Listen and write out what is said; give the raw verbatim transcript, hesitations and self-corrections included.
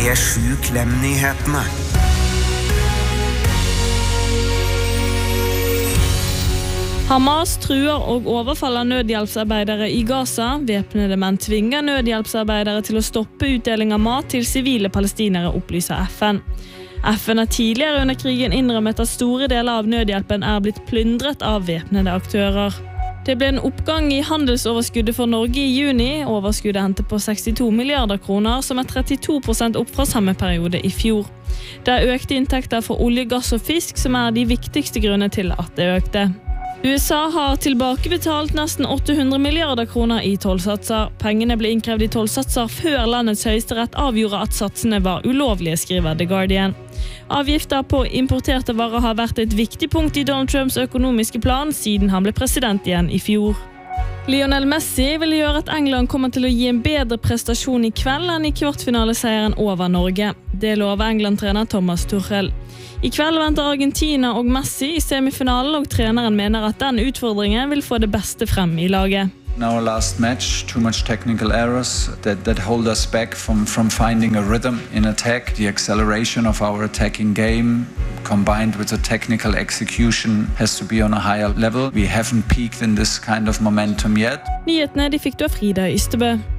P sju Klem-nyhetene. Hamas truer og overfaller nødhjelpsarbeidere i Gaza. Væpnede menn tvinger nødhjelpsarbeidere til å stoppe utdeling av mat til sivile palestinere, opplyser F N. F N har tidligere under krigen innrømmet at store deler av nødhjelpen er blitt plyndret av væpnede aktører. Det ble en oppgang i handelsoverskuddet for Norge i juni. Overskuddet hentet på sekstito milliarder kroner, som er trettito prosent opp fra samme periode i fjor. Det er økte inntekter for olje, gass og fisk, som er de viktigste grunnene til at det økte. U S A har tilbakebetalt nesten åtte hundre milliarder kroner i tollsatser. Pengene ble innkrevd i tollsatser før landets høyesterett avgjorde at satsene var ulovlige, skriver The Guardian. Avgifter på importerte varer har vært et viktig punkt i Donald Trumps økonomiske plan siden han ble president igjen i fjor. Lionel Messi vil gjøre at England kommer til å gi en bedre prestasjon i kveld enn i kvartfinaleseieren over Norge. Det lover England-trener Thomas Tuchel. I kveld venter Argentina og Messi i semifinalen, og treneren mener at den utfordringen vil få det beste frem i laget. In our last match, too much technical errors that, that hold us back from, from finding a rhythm in attack. The acceleration of our attacking game combined with the technical execution has to be on a higher level. We haven't peaked in this kind of momentum yet. Nyhetene de fikk du av Frida Ystebø.